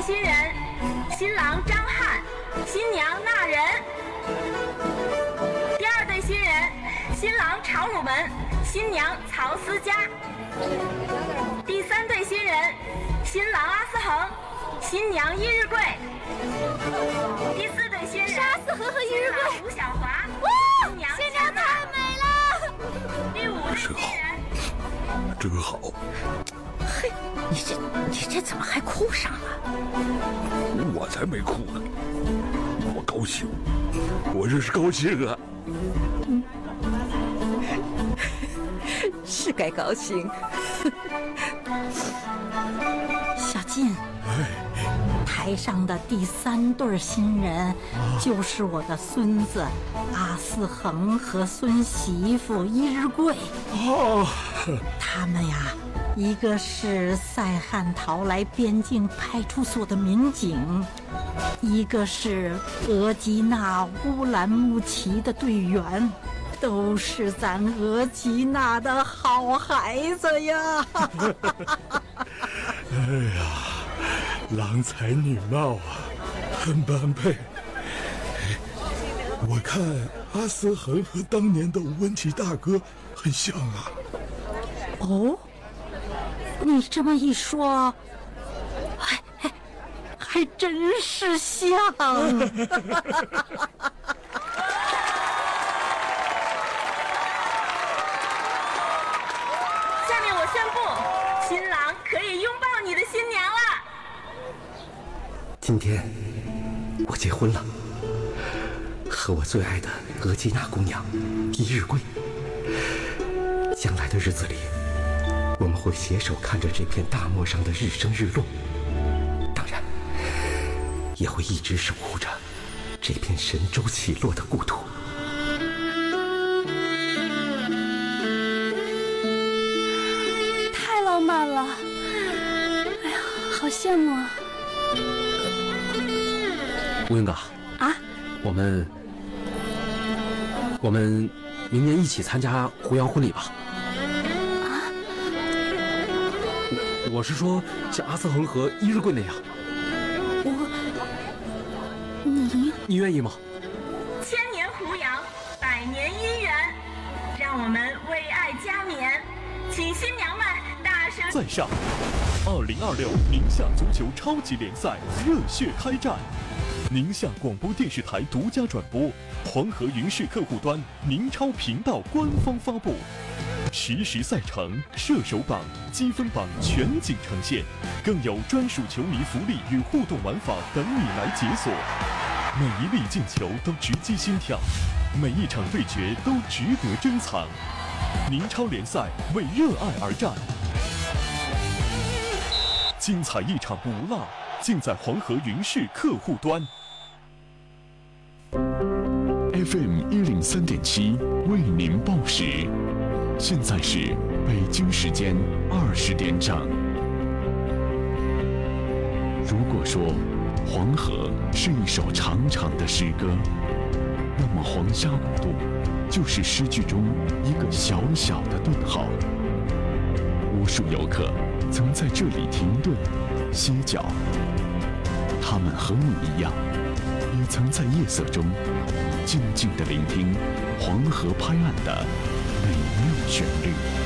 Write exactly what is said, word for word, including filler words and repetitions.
新人，新郎张翰，新娘娜人。第二对新人，新郎曹汝门，新娘曹思佳。第三对新人，新郎阿思恒，新娘伊日桂。第四对新人， 是阿思恒和伊日桂。 吴小华，新娘新娘太美了。 第五对新人， 真好。 嘿，你这你这怎么还哭上了？ 我才没哭呢，我高兴，我这是高兴啊。 嗯，是该高兴。小晋，台上的第三对新人就是我的孙子阿思恒和孙媳妇伊日桂。 哦， 他们呀，一个是塞罕陶莱边境派出所的民警，一个是额济纳乌兰牧骑的队员，都是咱额济纳的好孩子呀！ 哎呀，郎才女貌啊，很般配。我看阿思恒和当年的吴文琪大哥很像啊。 哦，你这么一说，还还还真是像。 下面我宣布，新郎可以拥抱你的新娘了。 今天我结婚了，和我最爱的额济纳姑娘伊日桂。将来的日子里，我们会携手看着这片大漠上的日升日落，当然也会一直守护着这片神州起落的故土。 太浪漫了，哎呀，好羡慕啊！ 吴英哥啊， 我们我们明年一起参加胡杨婚礼吧。我是说，像阿思恒和伊日桂那样。 我，你， 你愿意吗？ 千年胡杨，百年姻缘，让我们为爱加冕，请新娘们大声在上。二零二六宁夏足球超级联赛热血开战，宁夏广播电视台独家转播，黄河云视客户端宁超频道官方发布。实时赛程、射手榜、积分榜全景呈现，更有专属球迷福利与互动玩法等你来解锁。每一粒进球都直击心跳，每一场对决都值得珍藏。宁超联赛为热爱而战，精彩一场不落，尽在黄河云视客户端。 F M 一零三点七为您报时。现在是北京时间二十点整。如果说黄河是一首长长的诗歌，那么黄沙古渡就是诗句中一个小小的顿号。无数游客曾在这里停顿歇脚，他们和你一样，也曾在夜色中静静地聆听黄河拍岸的美妙旋律。